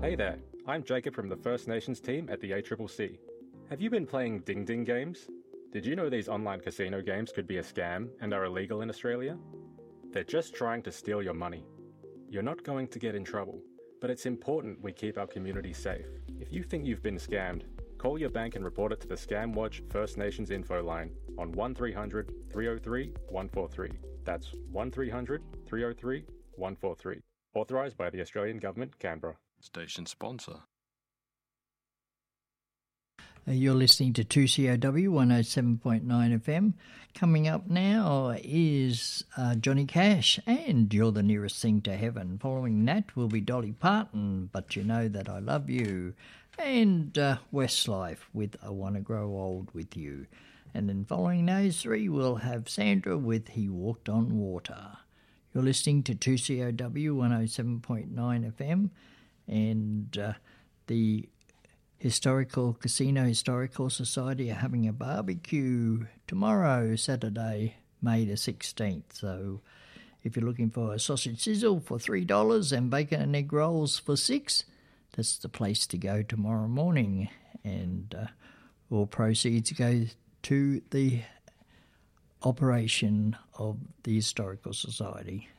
Hey there, I'm Jacob from the First Nations team at the ACCC. Have you been playing Ding Ding games? Did you know these online casino games could be a scam and are illegal in Australia? They're just trying to steal your money. You're not going to get in trouble, but it's important we keep our community safe. If you think you've been scammed, call your bank and report it to the Scam Watch First Nations info line on 1300 303 143. That's 1300 303 143. Authorised by the Australian Government, Canberra. Station sponsor. You're listening to 2COW 107.9 FM. Coming up now is Johnny Cash and You're the Nearest Thing to Heaven. Following that will be Dolly Parton, But You Know That I Love You, and Westlife with I Wanna Grow Old With You. And then following those three, we'll have Sandra with He Walked on Water. You're listening to 2COW 107.9 FM, and the Casino Historical Society are having a barbecue tomorrow, Saturday, May the 16th. So if you're looking for a sausage sizzle for $3 and bacon and egg rolls for $6, that's the place to go tomorrow morning. And all proceeds go to the operation of the Historical Society.